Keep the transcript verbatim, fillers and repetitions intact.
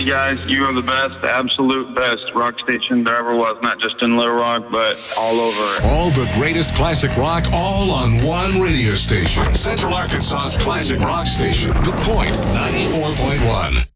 guys. You are the best, absolute best rock station there ever was, not just in Little Rock, but all over. All the greatest classic rock, all on one radio station. Central Arkansas's classic rock station, The Point, ninety-four point one.